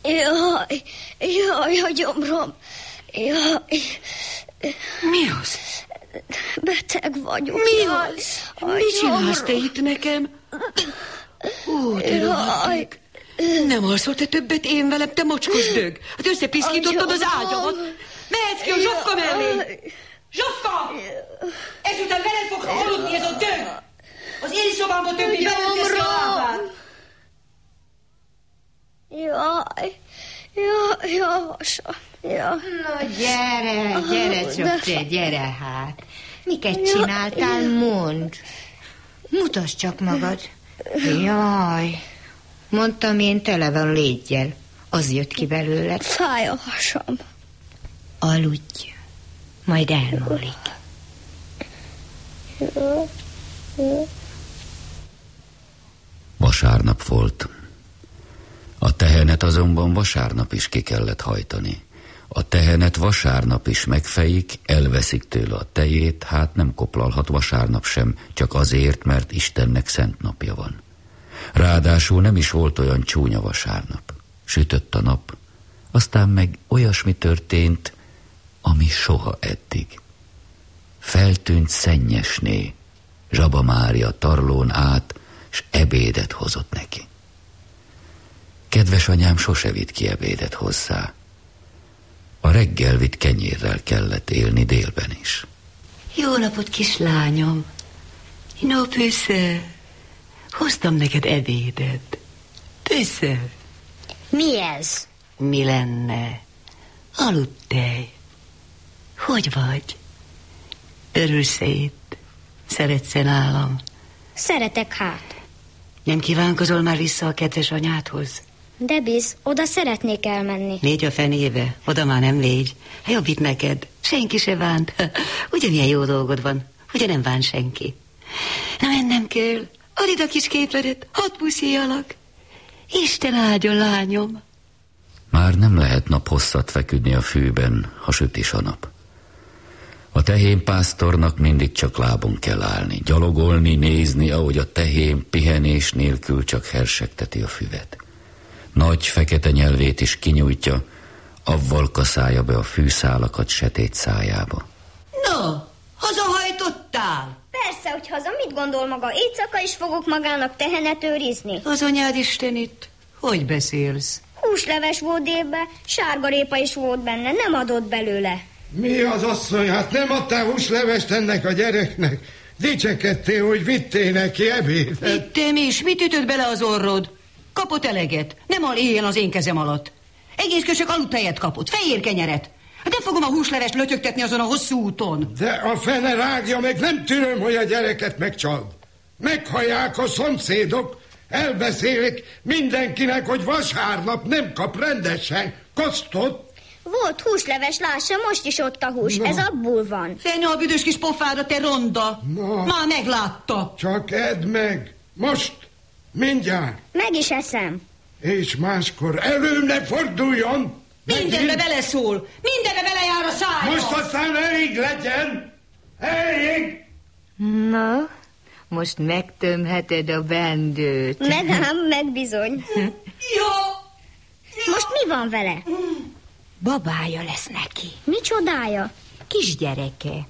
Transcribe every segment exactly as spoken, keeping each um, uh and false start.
Jaj, jaj, a gyomrom. Jaj. Mi az? Beteg vagyok. Mi jaj. az? Mit csinálsz te itt nekem? Ó, te rohadték. Nem alszol te többet én velem, te mocskos dög. Hát összepiszkítottad az ágyamat. Mehetsz ki a Zsofka mellé. Zsofka! Ezután veled fog aludni ez a dög. Az én szobámba többi veled teszi a lábát. Jaj, jaj, javasom, jaj. Na gyere, gyere oh, csak te, gyere hát. Miket csináltál, mondd. Mutasd csak magad. Jaj, mondtam én, tele van légyel. Az jött ki belőled. Fáj a hasam. Aludj, majd elmúlik. Vasárnap volt. A tehenet azonban vasárnap is ki kellett hajtani. A tehenet vasárnap is megfejik, elveszik tőle a tejét, hát nem koplalhat vasárnap sem, csak azért, mert Istennek szent napja van. Ráadásul nem is volt olyan csúnya vasárnap. Sütött a nap, aztán meg olyasmi történt, ami soha eddig. Feltűnt szennyesné, Zsaba Mária tarlón át, s ebédet hozott neki. Kedves anyám sose vitt ki ebédet hozzá. A reggel vitt kenyérrel kellett élni délben is. Jó napot, kislányom. No, Püsszel. Hoztam neked ebédet. Püsszel. Mi ez? Mi lenne? Aludtej. Hogy vagy? Örülsz itt? Szeretsz-e nálam? Szeretek hát. Nem kívánkozol már vissza a kedves anyádhoz? De biz, oda szeretnék elmenni. Légy a fenébe, oda már nem légy. Jobb itt neked, senki se bánt. Ugyanilyen jó dolgod van, ugye nem bánt senki. Na mennem kell, add ide a kis képledet, hadd puszíjalak. Isten áldjon, lányom. Már nem lehet naphosszat feküdni a fűben, ha süt is a nap. A tehénpásztornak mindig csak lábon kell állni, gyalogolni, nézni, ahogy a tehén pihenés nélkül csak hersegteti a füvet. Nagy fekete nyelvét is kinyújtja, avval kaszálja be a fűszálakat setét szájába. No, hazahajtottál? Persze, hogy haza, mit gondol maga? Éjszaka is fogok magának tehenet őrizni. Az anyád Isten itt. Hogy beszélsz? Húsleves volt délbe, sárgarépa is volt benne, nem adott belőle. Mi az asszony? Hát nem adtál húslevest ennek a gyereknek? Dicsekedtél, hogy vittél neki ebédet. Vittem is, mit ütött bele az orrod? Kapott eleget, nem al éjjel az én kezem alatt. Egész kösök aludtejet kapott, fehér kenyeret. Hát nem fogom a húslevest lötyögtetni azon a hosszú úton. De a fene rágja meg, nem tűröm, hogy a gyereket megcsald. Meghallják a szomszédok, elbeszélik mindenkinek, hogy vasárnap nem kap rendesen kosztot. Volt húsleves, lássa, most is ott a hús, no. Ez abból van. Fenye a büdös kis pofára, te ronda. No. Már meglátta. Csak edd meg, most, mindjárt. Meg is eszem. És máskor elő ne forduljon. Mindenbe beleszól, mindenbe belejár a szája. Most aztán elég legyen. Elég. Na, most megtömheted a bendőt. Meg ám, meg bizony. Jó. Most mi van vele? Babája lesz neki. Micsodája? Kisgyereke.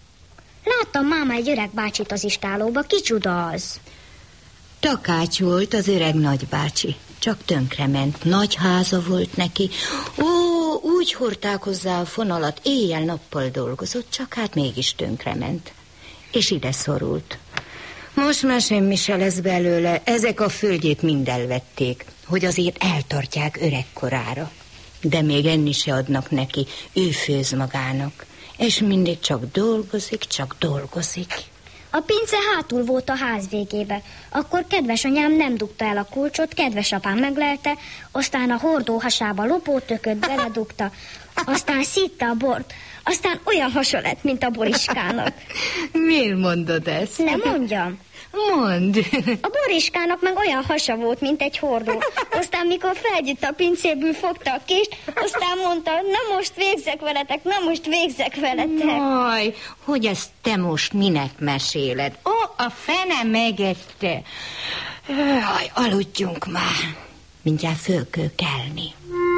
Láttam máma egy öreg bácsit az istálóba, kicsoda az? Takács volt az öreg nagybácsi, csak tönkrement. Nagy háza volt neki. Ó, úgy hordták hozzá a fonalat, éjjel-nappal dolgozott, csak hát mégis tönkrement. És ide szorult. Most már semmi se lesz belőle, ezek a földjét mind elvették, hogy azért eltartják öregkorára. De még enni se adnak neki, ő főz magának. És mindig csak dolgozik, csak dolgozik. A pince hátul volt a ház végébe. Akkor kedves anyám nem dugta el a kulcsot, kedves apám meglelte, aztán a hordó hasába lopótököt beledugta, aztán szitta a bort, aztán olyan hasa lett, mint a Boriskának. Miért mondod ezt? Nem mondjam. Mondd. A Boriskának meg olyan hasa volt, mint egy hordó. Aztán mikor felgyűjt a pincéből, fogta a kést, aztán mondta, na most végzek veletek, na most végzek veletek. Jaj, hogy ezt te most minek meséled? Ó, a fene megette. Jaj, aludjunk már. Mindjárt föl kell kelni.